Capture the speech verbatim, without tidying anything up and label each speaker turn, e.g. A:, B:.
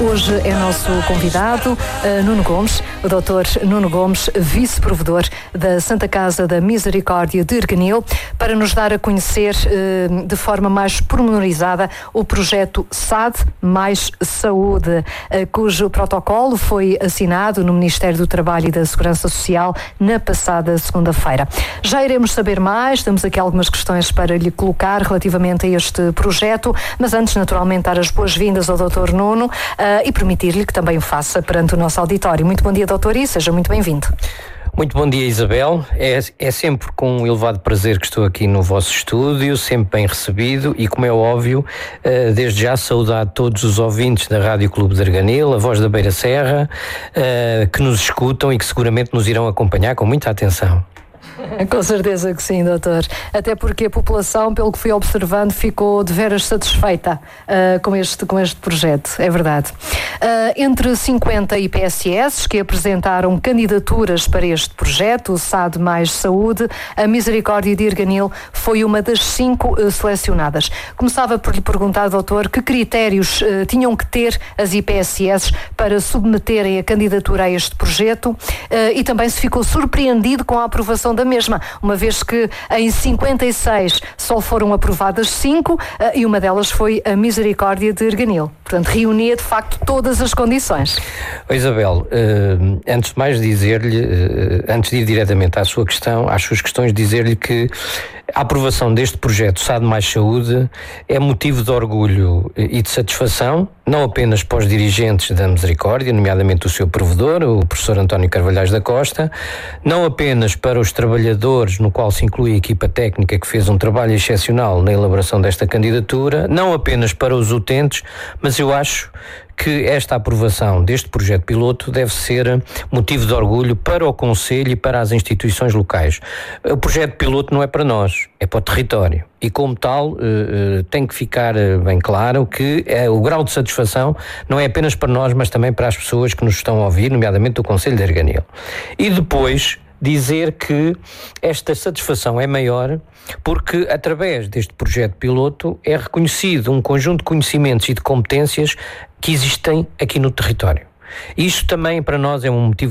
A: Hoje é nosso convidado uh, Nuno Gomes, o doutor Nuno Gomes, vice-provedor da Santa Casa da Misericórdia de Erganil, para nos dar a conhecer uh, de forma mais pormenorizada o projeto S A D mais Saúde, uh, cujo protocolo foi assinado no Ministério do Trabalho e da Segurança Social na passada segunda-feira. Já iremos saber mais, temos aqui algumas questões para lhe colocar relativamente a este projeto, mas antes, naturalmente, dar as boas-vindas ao doutor Nuno uh, e permitir-lhe que também o faça perante o nosso auditório. Muito bom dia, doutor, e seja muito bem-vindo.
B: Muito bom dia, Isabel. É, é sempre com um elevado prazer que estou aqui no vosso estúdio, sempre bem recebido e, como é óbvio, uh, desde já saudar todos os ouvintes da Rádio Clube de Erganil, a Voz da Beira Serra, uh, que nos escutam e que seguramente nos irão acompanhar com muita atenção.
A: Com certeza que sim, doutor. Até porque a população, pelo que fui observando, ficou de veras satisfeita uh, com, este, com este projeto, é verdade. Uh, entre cinquenta I P S S que apresentaram candidaturas para este projeto, o S A D mais Saúde, a Misericórdia de Erganil foi uma das cinco uh, selecionadas. Começava por lhe perguntar, doutor, que critérios uh, tinham que ter as I P S S para submeterem a candidatura a este projeto uh, e também se ficou surpreendido com a aprovação da mesma, uma vez que em cinquenta e seis só foram aprovadas cinco uh, e uma delas foi a Misericórdia de Erganil. Portanto, reunia de facto todas as condições.
B: Oh, Isabel, uh, antes de mais dizer-lhe, uh, antes de ir diretamente à sua questão, às suas questões, dizer-lhe que a aprovação deste projeto S A D mais Saúde é motivo de orgulho e de satisfação, não apenas para os dirigentes da Misericórdia, nomeadamente o seu provedor, o professor António Carvalhais da Costa, não apenas para os trabalhadores, no qual se inclui a equipa técnica que fez um trabalho excepcional na elaboração desta candidatura, não apenas para os utentes, mas eu acho que esta aprovação deste projeto piloto deve ser motivo de orgulho para o Conselho e para as instituições locais. O projeto piloto não é para nós, é para o território. E como tal, eh, tem que ficar bem claro que é, o grau de satisfação não é apenas para nós, mas também para as pessoas que nos estão a ouvir, nomeadamente o Conselho de Erganil. E depois dizer que esta satisfação é maior porque, através deste projeto piloto, é reconhecido um conjunto de conhecimentos e de competências que existem aqui no território. Isto também para nós é um motivo